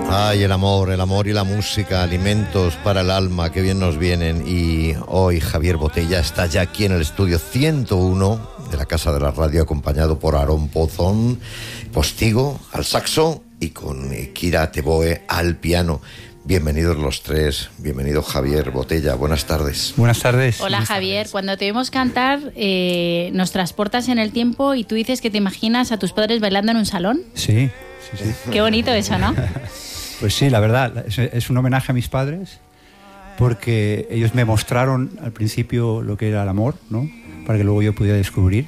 Ay, el amor y la música, alimentos para el alma, que bien nos vienen. Y hoy Javier Botella está ya aquí en el estudio 101 de la Casa de la Radio, acompañado por Aarón Pozón, Postigo al saxo y con Kira Teboe al piano. Bienvenidos los tres, bienvenido Javier Botella, buenas tardes. Buenas tardes. Hola Javier, cuando te vemos cantar nos transportas en el tiempo y tú dices que te imaginas a tus padres bailando en un salón. Sí. Qué bonito eso, ¿no? Pues sí, la verdad, es un homenaje a mis padres, porque ellos me mostraron al principio lo que era el amor, ¿no? Para que luego yo pudiera descubrir.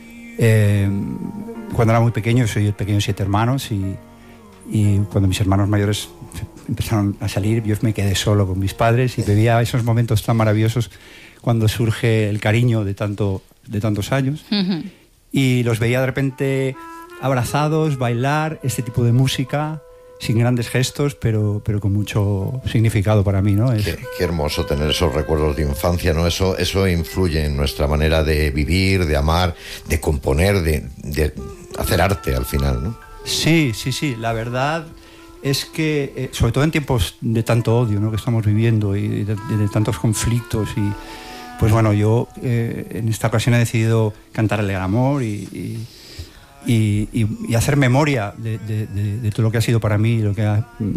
Cuando era muy pequeño, soy el pequeño de 7 hermanos, y cuando mis hermanos mayores empezaron a salir, yo me quedé solo con mis padres y vivía esos momentos tan maravillosos cuando surge el cariño de tantos años. Uh-huh. Y los veía de repente abrazados, bailar este tipo de música, sin grandes gestos, pero con mucho significado para mí, ¿no? Qué hermoso tener esos recuerdos de infancia, ¿no? Eso influye en nuestra manera de vivir, de amar, de componer, de hacer arte al final, ¿no? Sí, la verdad es que, sobre todo en tiempos de tanto odio, ¿no?, que estamos viviendo y de tantos conflictos, y pues bueno, yo en esta ocasión he decidido cantar el amor y hacer memoria de todo lo que ha sido para mí, lo que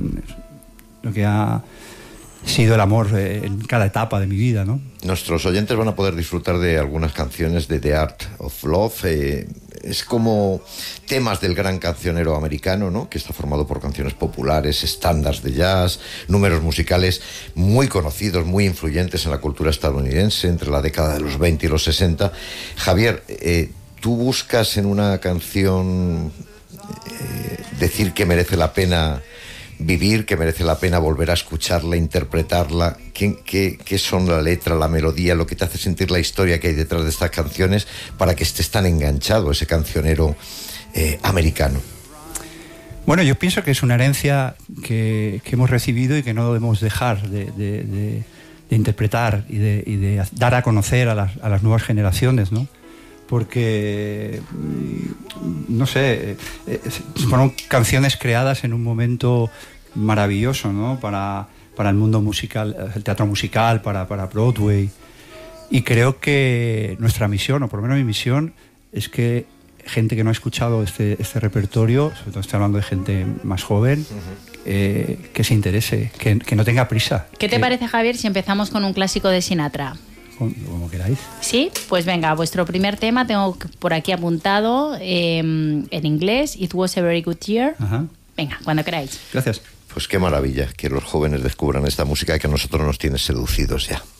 ha sido el amor en cada etapa de mi vida, ¿no? Nuestros oyentes van a poder disfrutar de algunas canciones de The Art of Love. Es como temas del gran cancionero americano, ¿no?, que está formado por canciones populares, estándares de jazz, números musicales muy conocidos, muy influyentes en la cultura estadounidense entre la década de los 20 y los 60. Javier, ¿tú buscas en una canción decir que merece la pena vivir, que merece la pena volver a escucharla, interpretarla? ¿Qué son la letra, la melodía, lo que te hace sentir la historia que hay detrás de estas canciones para que estés tan enganchado, ese cancionero americano? Bueno, yo pienso que es una herencia que hemos recibido y que no debemos dejar de interpretar y de dar a conocer a las nuevas generaciones, ¿no? Porque, no sé, fueron canciones creadas en un momento maravilloso, ¿no?, para el mundo musical, el teatro musical, para Broadway. Y creo que nuestra misión, o por lo menos mi misión, es que gente que no ha escuchado este repertorio, sobre todo estoy hablando de gente más joven, que se interese, que no tenga prisa. ¿Qué te parece, Javier, si empezamos con un clásico de Sinatra? Como queráis. Sí, pues venga, vuestro primer tema tengo por aquí apuntado en inglés, It Was a Very Good Year. Ajá. Venga, cuando queráis. Gracias. Pues qué maravilla que los jóvenes descubran esta música que a nosotros nos tiene seducidos ya.